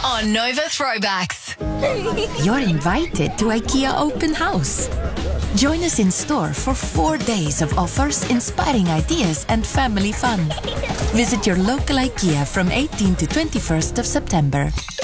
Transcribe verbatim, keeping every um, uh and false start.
on Nova Throwbacks. You're invited to IKEA Open House. Join us in store for four days of offers, inspiring ideas and family fun. Visit your local IKEA from eighteenth to twenty-first of September.